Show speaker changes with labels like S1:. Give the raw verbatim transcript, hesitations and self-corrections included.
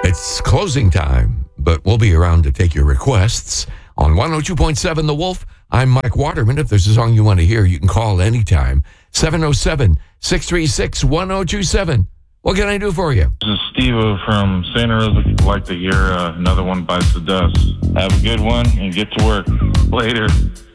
S1: It's closing time, but we'll be around to take your requests. On one oh two point seven The Wolf, I'm Mike Waterman. If there's a song you want to hear, you can call anytime. seven oh seven, six three six, one oh two seven. What can I do for you?
S2: This is Steve from Santa Rosa. I'd like to hear uh, Another One Bites the Dust. Have a good one and get to work. Later.